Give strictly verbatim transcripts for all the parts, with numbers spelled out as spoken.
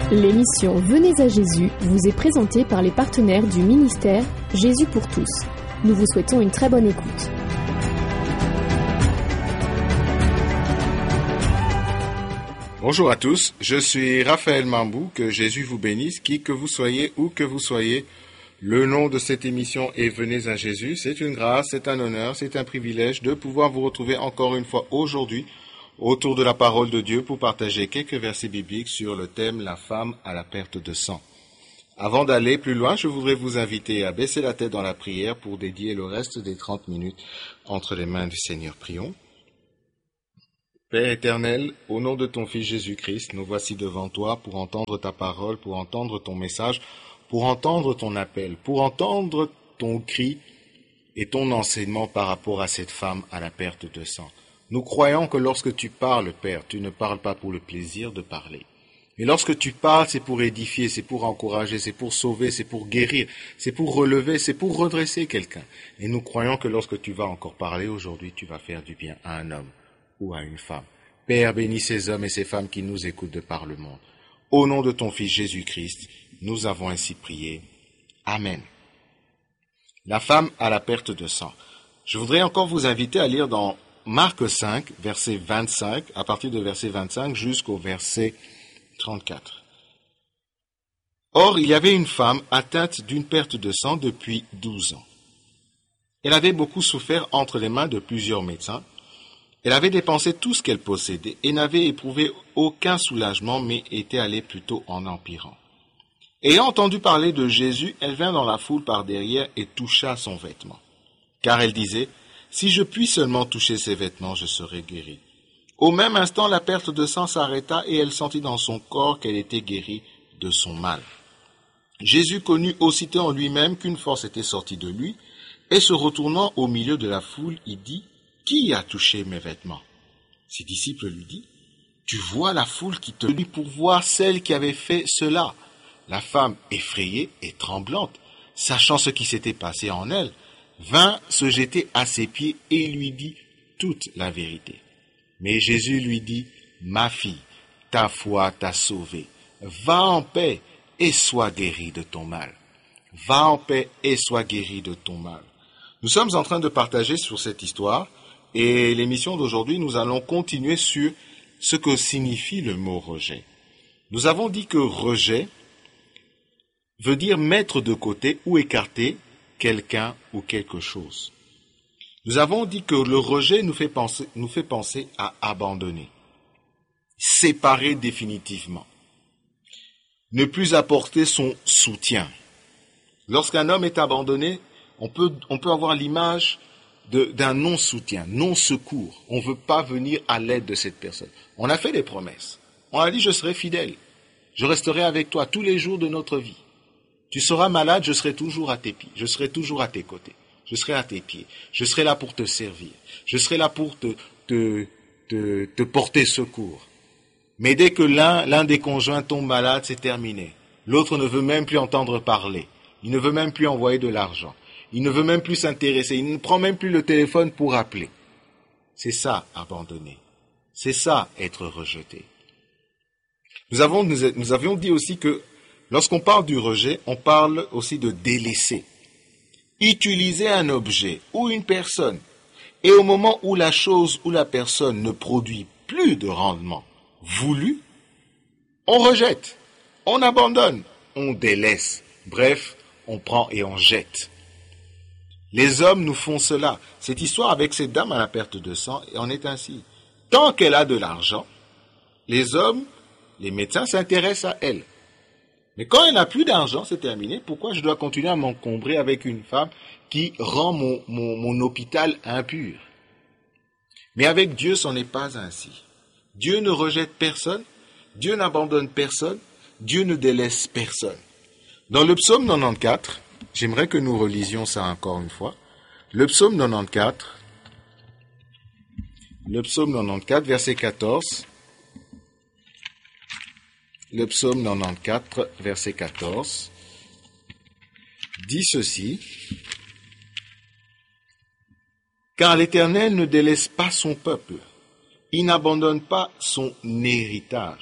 L'émission Venez à Jésus vous est présentée par les partenaires du ministère Jésus pour tous. Nous vous souhaitons une très bonne écoute. Bonjour à tous, je suis Raphaël Mambou, que Jésus vous bénisse, qui que vous soyez, où que vous soyez. Le nom de cette émission est Venez à Jésus. C'est une grâce, c'est un honneur, c'est un privilège de pouvoir vous retrouver encore une fois aujourd'hui autour de la parole de Dieu pour partager quelques versets bibliques sur le thème « La femme à la perte de sang ». Avant d'aller plus loin, je voudrais vous inviter à baisser la tête dans la prière pour dédier le reste des trente minutes entre les mains du Seigneur. Prions. Père éternel, au nom de ton Fils Jésus-Christ, nous voici devant toi pour entendre ta parole, pour entendre ton message, pour entendre ton appel, pour entendre ton cri et ton enseignement par rapport à cette femme à la perte de sang. Nous croyons que lorsque tu parles, Père, tu ne parles pas pour le plaisir de parler. Mais lorsque tu parles, c'est pour édifier, c'est pour encourager, c'est pour sauver, c'est pour guérir, c'est pour relever, c'est pour redresser quelqu'un. Et nous croyons que lorsque tu vas encore parler aujourd'hui, tu vas faire du bien à un homme ou à une femme. Père, bénis ces hommes et ces femmes qui nous écoutent de par le monde. Au nom de ton Fils Jésus-Christ, nous avons ainsi prié. Amen. La femme à la perte de sang. Je voudrais encore vous inviter à lire dans Marc cinq, verset vingt-cinq, à partir de verset vingt-cinq jusqu'au verset trente-quatre. Or, il y avait une femme atteinte d'une perte de sang depuis douze ans. Elle avait beaucoup souffert entre les mains de plusieurs médecins. Elle avait dépensé tout ce qu'elle possédait et n'avait éprouvé aucun soulagement, mais était allée plutôt en empirant. Ayant entendu parler de Jésus, elle vint dans la foule par derrière et toucha son vêtement. Car elle disait, « Si je puis seulement toucher ses vêtements, je serai guérie. » Au même instant, la perte de sang s'arrêta et elle sentit dans son corps qu'elle était guérie de son mal. Jésus connut aussitôt en lui-même qu'une force était sortie de lui, et se retournant au milieu de la foule, il dit, « Qui a touché mes vêtements ?» Ses disciples lui disent, « Tu vois la foule qui te dit pour voir celle qui avait fait cela. » La femme, effrayée et tremblante, sachant ce qui s'était passé en elle, vint se jeter à ses pieds et lui dit toute la vérité. Mais Jésus lui dit, « Ma fille, ta foi t'a sauvée. Va en paix et sois guérie de ton mal. » Va en paix et sois guérie de ton mal. Nous sommes en train de partager sur cette histoire et l'émission d'aujourd'hui, nous allons continuer sur ce que signifie le mot rejet. Nous avons dit que rejet veut dire mettre de côté ou écarter quelqu'un ou quelque chose. Nous avons dit que le rejet nous fait penser, nous fait penser à abandonner, séparer définitivement, ne plus apporter son soutien. Lorsqu'un homme est abandonné, on peut, on peut avoir l'image de, d'un non-soutien, non-secours. On ne veut pas venir à l'aide de cette personne. On a fait des promesses. On a dit, je serai fidèle. Je resterai avec toi tous les jours de notre vie. Tu seras malade, je serai toujours à tes pieds. Je serai toujours à tes côtés. Je serai à tes pieds. Je serai là pour te servir. Je serai là pour te, te, te, te porter secours. Mais dès que l'un, l'un des conjoints tombe malade, c'est terminé. L'autre ne veut même plus entendre parler. Il ne veut même plus envoyer de l'argent. Il ne veut même plus s'intéresser. Il ne prend même plus le téléphone pour appeler. C'est ça, abandonner. C'est ça, être rejeté. Nous avons, nous, nous avions dit aussi que lorsqu'on parle du rejet, on parle aussi de délaisser. Utiliser un objet ou une personne, et au moment où la chose ou la personne ne produit plus de rendement voulu, on rejette, on abandonne, on délaisse. Bref, on prend et on jette. Les hommes nous font cela. Cette histoire avec cette dame à la perte de sang en est ainsi. Tant qu'elle a de l'argent, les hommes, les médecins s'intéressent à elle. Mais quand elle n'a plus d'argent, c'est terminé. Pourquoi je dois continuer à m'encombrer avec une femme qui rend mon, mon, mon hôpital impur? Mais avec Dieu, ce n'est pas ainsi. Dieu ne rejette personne. Dieu n'abandonne personne. Dieu ne délaisse personne. Dans le psaume quatre-vingt-quatorze, j'aimerais que nous relisions ça encore une fois. Le psaume quatre-vingt-quatorze, le psaume quatre-vingt-quatorze, verset quatorze. Le psaume quatre-vingt-quatorze, verset quatorze, dit ceci, « Car l'Éternel ne délaisse pas son peuple, il n'abandonne pas son héritage. »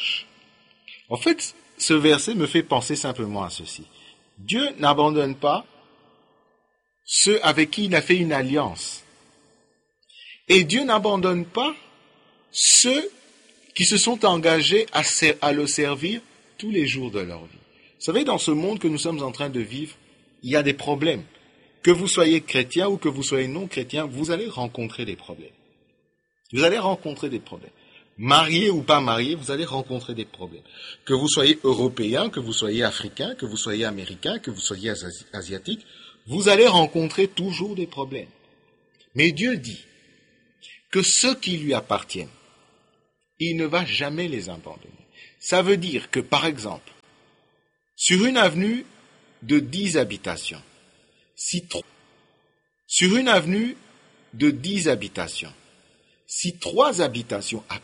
En fait, ce verset me fait penser simplement à ceci. Dieu n'abandonne pas ceux avec qui il a fait une alliance. Et Dieu n'abandonne pas ceux qui se sont engagés à, ser- à le servir tous les jours de leur vie. Vous savez, dans ce monde que nous sommes en train de vivre, il y a des problèmes. Que vous soyez chrétien ou que vous soyez non chrétien, vous allez rencontrer des problèmes. Vous allez rencontrer des problèmes. Marié ou pas marié, vous allez rencontrer des problèmes. Que vous soyez européen, que vous soyez africain, que vous soyez américain, que vous soyez asi- asiatique, vous allez rencontrer toujours des problèmes. Mais Dieu dit que ceux qui lui appartiennent, il ne va jamais les abandonner. Ça veut dire que, par exemple, sur une avenue de dix habitations, si trois, sur une avenue de dix habitations, si trois habitations à